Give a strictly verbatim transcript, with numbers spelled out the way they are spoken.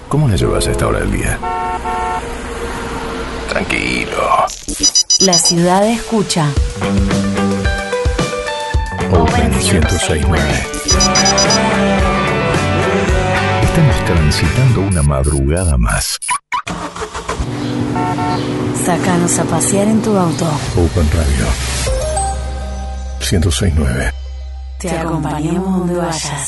¿Cómo la llevas a esta hora del día? Tranquilo. La ciudad escucha. Open ciento seis punto nueve. Estamos transitando una madrugada más. Sácanos a pasear en tu auto. Open Radio ciento seis punto nueve. Te acompañamos donde vayas.